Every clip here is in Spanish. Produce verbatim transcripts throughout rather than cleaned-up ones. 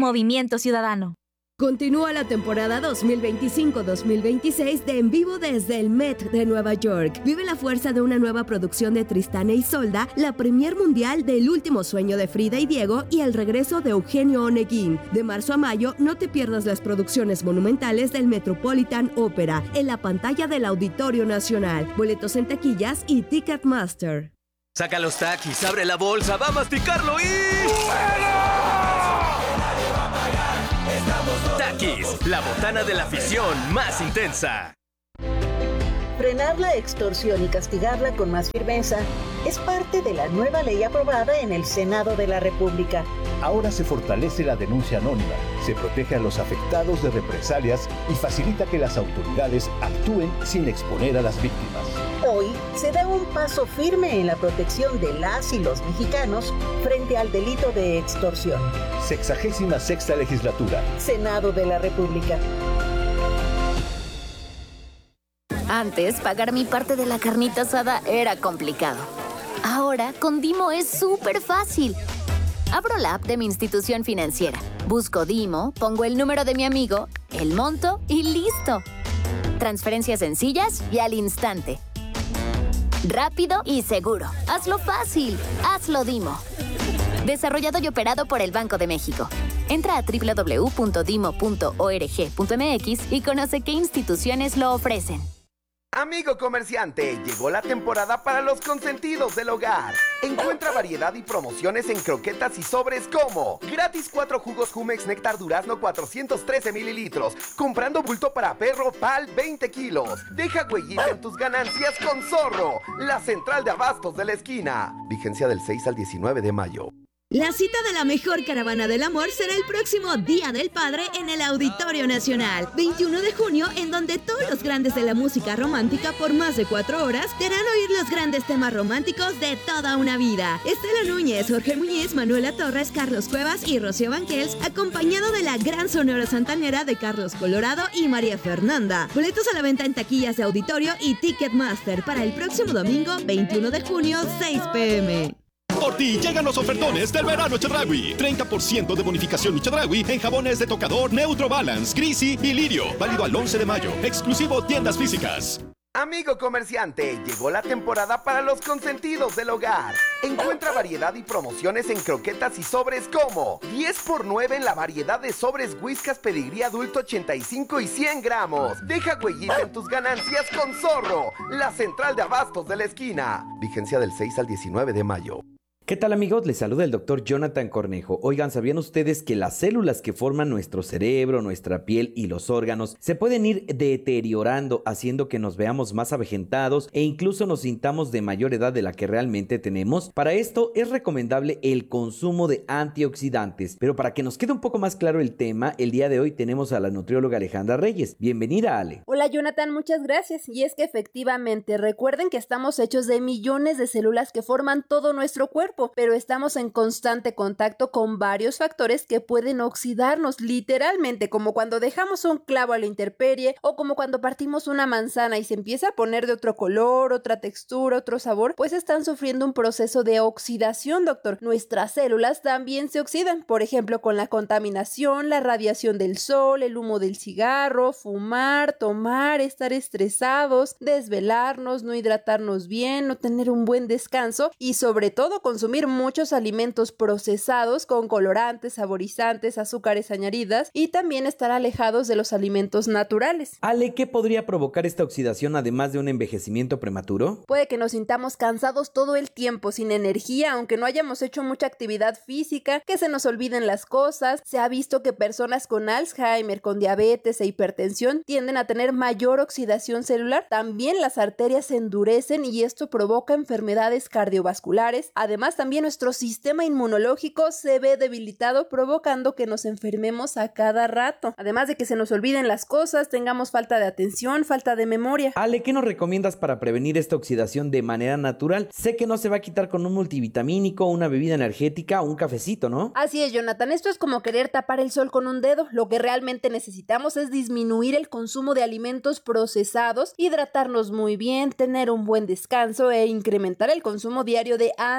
Movimiento Ciudadano. Continúa la temporada dos mil veinticinco dos mil veintiséis de En Vivo desde el Met de Nueva York. Vive la fuerza de una nueva producción de Tristán e Isolda, la premier mundial del Último Sueño de Frida y Diego y el regreso de Eugenio Oneguín. De marzo a mayo, no te pierdas las producciones monumentales del Metropolitan Opera en la pantalla del Auditorio Nacional. Boletos en taquillas y Ticketmaster. Saca los taquis, abre la bolsa, va a masticarlo y... ¡Fuera! Takis, la botana de la afición más intensa. Frenar la extorsión y castigarla con más firmeza es parte de la nueva ley aprobada en el Senado de la República. Ahora se fortalece la denuncia anónima, se protege a los afectados de represalias y facilita que las autoridades actúen sin exponer a las víctimas. Hoy se da un paso firme en la protección de las y los mexicanos frente al delito de extorsión. Sexagésima sexta legislatura. Senado de la República. Antes, pagar mi parte de la carnita asada era complicado. Ahora, con Dimo es súper fácil. Abro la app de mi institución financiera, busco Dimo, pongo el número de mi amigo, el monto y ¡listo! Transferencias sencillas y al instante. Rápido y seguro. Hazlo fácil. Hazlo Dimo. Desarrollado y operado por el Banco de México. Entra a doble u doble u doble u punto dimo punto org punto m x y conoce qué instituciones lo ofrecen. Amigo comerciante, llegó la temporada para los consentidos del hogar. Encuentra variedad y promociones en croquetas y sobres como gratis cuatro jugos Jumex Néctar Durazno cuatrocientos trece mililitros, comprando bulto para perro Pal veinte kilos. Deja huellita en tus ganancias con Zorro, la central de abastos de la esquina. Vigencia del seis al diecinueve de mayo. La cita de la mejor caravana del amor será el próximo Día del Padre en el Auditorio Nacional, veintiuno de junio, en donde todos los grandes de la música romántica por más de cuatro horas te harán oír los grandes temas románticos de toda una vida. Estela Núñez, Jorge Muñiz, Manuela Torres, Carlos Cuevas y Rocío Banquels, acompañado de la gran sonora santanera de Carlos Colorado y María Fernanda. Boletos a la venta en taquillas de Auditorio y Ticketmaster para el próximo domingo, veintiuno de junio, seis pe eme. Por ti llegan los ofertones del verano Chedraui. treinta por ciento de bonificación Chedraui en jabones de tocador Neutro Balance, Crisi y Lirio. Válido al once de mayo. Exclusivo tiendas físicas. Amigo comerciante, llegó la temporada para los consentidos del hogar. Encuentra variedad y promociones en croquetas y sobres como diez por nueve en la variedad de sobres Whiskas Pedigrí Adulto ochenta y cinco y cien gramos. Deja huellita en tus ganancias con Zorro, la central de abastos de la esquina. Vigencia del seis al diecinueve de mayo. ¿Qué tal, amigos? Les saluda el doctor Jonathan Cornejo. Oigan, ¿sabían ustedes que las células que forman nuestro cerebro, nuestra piel y los órganos se pueden ir deteriorando, haciendo que nos veamos más avejentados e incluso nos sintamos de mayor edad de la que realmente tenemos? Para esto es recomendable el consumo de antioxidantes. Pero para que nos quede un poco más claro el tema, el día de hoy tenemos a la nutrióloga Alejandra Reyes. Bienvenida, Ale. Hola, Jonathan, muchas gracias. Y es que efectivamente, recuerden que estamos hechos de millones de células que forman todo nuestro cuerpo, pero estamos en constante contacto con varios factores que pueden oxidarnos literalmente, como cuando dejamos un clavo a la intemperie o como cuando partimos una manzana y se empieza a poner de otro color, otra textura, otro sabor, pues están sufriendo un proceso de oxidación, doctor. Nuestras células también se oxidan, por ejemplo, con la contaminación, la radiación del sol, el humo del cigarro, fumar, tomar, estar estresados, desvelarnos, no hidratarnos bien, no tener un buen descanso y sobre todo consumir muchos alimentos procesados con colorantes, saborizantes, azúcares añadidas y también estar alejados de los alimentos naturales. Ale, ¿qué podría provocar esta oxidación además de un envejecimiento prematuro? Puede que nos sintamos cansados todo el tiempo, sin energía, aunque no hayamos hecho mucha actividad física, que se nos olviden las cosas. Se ha visto que personas con Alzheimer, con diabetes e hipertensión tienden a tener mayor oxidación celular. También las arterias se endurecen y esto provoca enfermedades cardiovasculares. Además, también nuestro sistema inmunológico se ve debilitado, provocando que nos enfermemos a cada rato. Además de que se nos olviden las cosas, tengamos falta de atención, falta de memoria. Ale, ¿qué nos recomiendas para prevenir esta oxidación de manera natural? Sé que no se va a quitar con un multivitamínico, una bebida energética o un cafecito, ¿no? Así es, Jonathan. Esto es como querer tapar el sol con un dedo. Lo que realmente necesitamos es disminuir el consumo de alimentos procesados, hidratarnos muy bien, tener un buen descanso e incrementar el consumo diario de antioxidantes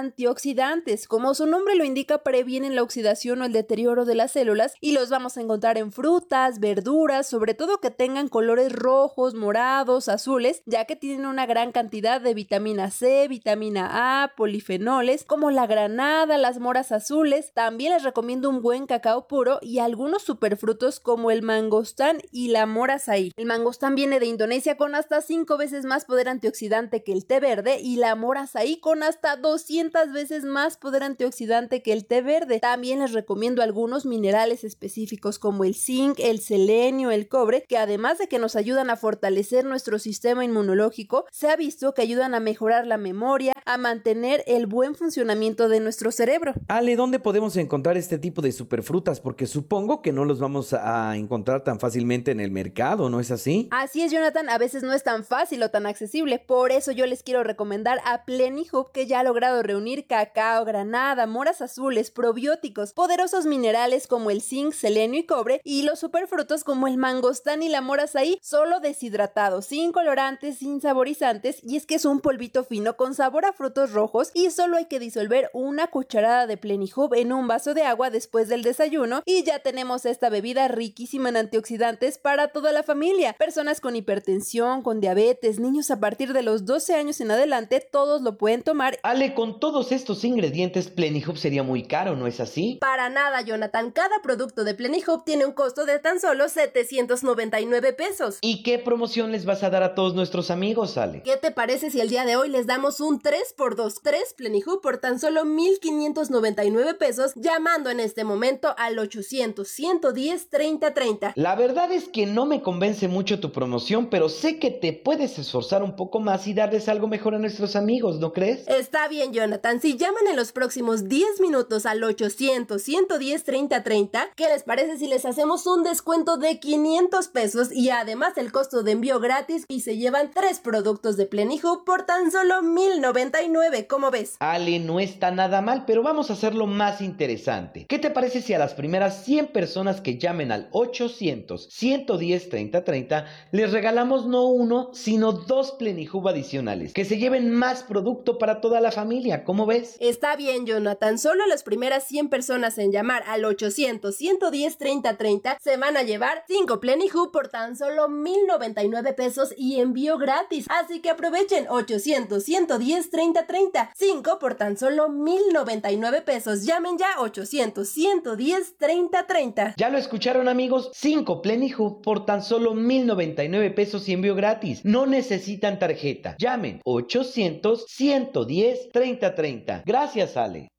antioxidantes. Como su nombre lo indica, previenen la oxidación o el deterioro de las células y los vamos a encontrar en frutas, verduras, sobre todo que tengan colores rojos, morados, azules, ya que tienen una gran cantidad de vitamina C, vitamina A, polifenoles, como la granada, las moras azules. También les recomiendo un buen cacao puro y algunos superfrutos como el mangostán y la mora azaí. El mangostán viene de Indonesia con hasta cinco veces más poder antioxidante que el té verde y la mora azaí con hasta doscientas veces más poder antioxidante que el té verde. También les recomiendo algunos minerales específicos como el zinc, el selenio, el cobre, que además de que nos ayudan a fortalecer nuestro sistema inmunológico, se ha visto que ayudan a mejorar la memoria, a mantener el buen funcionamiento de nuestro cerebro. Ale, ¿dónde podemos encontrar este tipo de superfrutas? Porque supongo que no los vamos a encontrar tan fácilmente en el mercado, ¿no es así? Así es, Jonathan, a veces no es tan fácil o tan accesible, por eso yo les quiero recomendar a Plenihub, que ya ha logrado reunir cacao, granada, moras azules, probióticos, poderosos minerales como el zinc, selenio y cobre, y los superfrutos como el mangostán y la mora azaí, solo deshidratados, sin colorantes, sin saborizantes, y es que es un polvito fino con sabor a frutos rojos y solo hay que disolver una cucharada de Plenihub en un vaso de agua después del desayuno y ya tenemos esta bebida riquísima en antioxidantes para toda la familia. Personas con hipertensión, con diabetes, niños a partir de los doce años en adelante, todos lo pueden tomar. Ale, con todos estos ingredientes, Plenihub sería muy caro, ¿no es así? Para nada, Jonathan. Cada producto de Plenihub tiene un costo de tan solo setecientos noventa y nueve pesos. ¿Y qué promoción les vas a dar a todos nuestros amigos, Ale? ¿Qué te parece si el día de hoy les damos un tres por dos? tres Plenihub por tan solo mil quinientos noventa y nueve pesos, llamando en este momento al ochocientos, ciento diez, treinta treinta. La verdad es que no me convence mucho tu promoción, pero sé que te puedes esforzar un poco más y darles algo mejor a nuestros amigos, ¿no crees? Está bien, Jonathan. Si llaman en los próximos diez minutos al ochocientos, ciento diez, treinta treinta, ¿qué les parece si les hacemos un descuento de quinientos pesos y además el costo de envío gratis y se llevan tres productos de Plenihub por tan solo mil noventa y nueve? ¿Cómo ves? Ale, no está nada mal, pero vamos a hacerlo más interesante. ¿Qué te parece si a las primeras cien personas que llamen al ochocientos, ciento diez, treinta treinta les regalamos no uno, sino dos Plenihub adicionales, que se lleven más producto para toda la familia? ¿Cómo ves? Está bien, Jonathan. Solo las primeras cien personas en llamar al ochocientos, ciento diez, treinta treinta se van a llevar cinco Plenihub por tan solo mil noventa y nueve pesos y envío gratis. Así que aprovechen. Ochocientos, ciento diez, treinta treinta, cinco por tan solo mil noventa y nueve pesos. Llamen ya. Ochocientos, ciento diez, treinta treinta. ¿Ya lo escucharon, amigos? cinco Plenihub por tan solo mil noventa y nueve pesos y envío gratis. No necesitan tarjeta. Llamen ochocientos, ciento diez, treinta treinta. Gracias, Ale.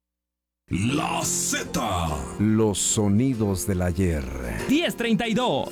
La Z. Los sonidos del ayer. diez treinta y dos.